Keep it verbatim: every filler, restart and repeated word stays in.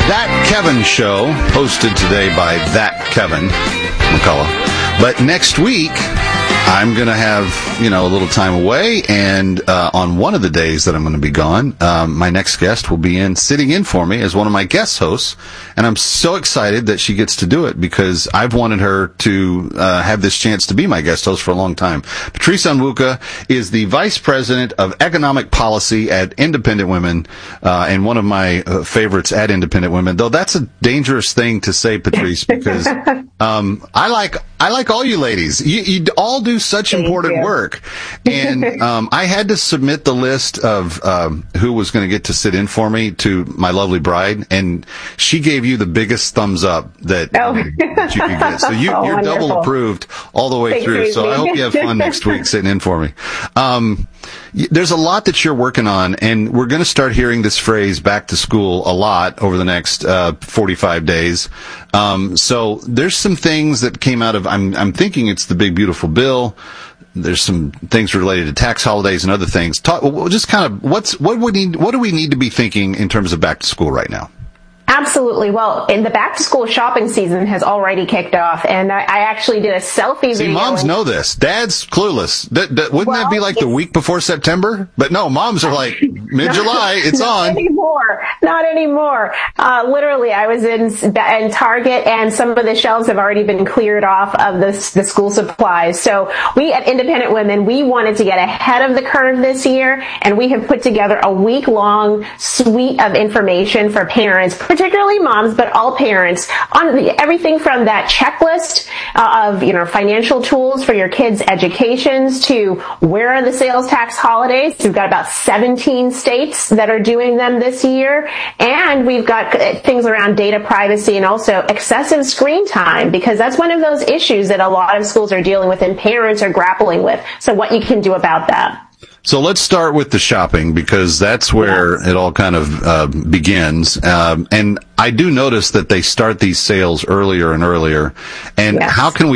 That Kevin Show, hosted today by That Kevin McCullough. But next week, I'm going to have, you know, a little time away, and uh, on one of the days that I'm going to be gone, um, my next guest will be in, sitting in for me as one of my guest hosts, and I'm so excited that she gets to do it because I've wanted her to uh, have this chance to be my guest host for a long time. Patrice Onwuka is the Vice President of Economic Policy at Independent Women, uh, and one of my uh, favorites at Independent Women, though that's a dangerous thing to say, Patrice, because um, I like I like all you ladies. You, you all do such Thank important you. work. And um, I had to submit the list of um, who was going to get to sit in for me to my lovely bride, and she gave you the biggest thumbs up that, Oh. um, that you could get. So you, Oh, you're wonderful. double approved all the way Thanks, through. So Amy. I hope you have fun next week sitting in for me. Um, y- there's a lot that you're working on, and we're going to start hearing this phrase "back to school" a lot over the next uh, forty-five days. Um, so there's some things that came out of. I'm I'm thinking it's the big beautiful bill. There's some things related to tax holidays and other things. Talk, well, just kind of what's what we need. What do we need to be thinking in terms of back to school right now? Absolutely. Well, in the back to school shopping season has already kicked off, and I, I actually did a selfie See, video. moms know this. Dad's clueless. Th- th- wouldn't Well, that be like the it's- week before September? But no, moms are like mid-July. It's Not on. anymore. Not anymore. Uh, literally, I was in, in Target, and some of the shelves have already been cleared off of the, the school supplies. So we at Independent Women, we wanted to get ahead of the curve this year, and we have put together a week-long suite of information for parents, particularly moms, but all parents, on the, everything from that checklist uh, of, you know, financial tools for your kids' educations to where are the sales tax holidays. We've got about seventeen states that are doing them this year. And we've got things around data privacy and also excessive screen time, because that's one of those issues that a lot of schools are dealing with and parents are grappling with. So what you can do about that. So let's start with the shopping, because that's where Yes. it all kind of uh, begins. Um, and I do notice that they start these sales earlier and earlier. And Yes. how can we